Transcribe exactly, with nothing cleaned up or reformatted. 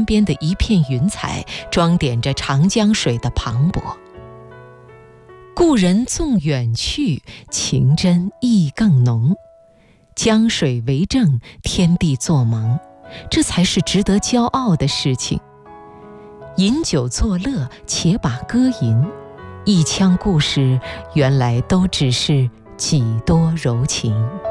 边的一片云彩，装点着长江水的磅礴。故人纵远去，情真意更浓。江水为证，天地作盟，这才是值得骄傲的事情。饮酒作乐，且把歌吟，一腔故事，原来都只是几多柔情。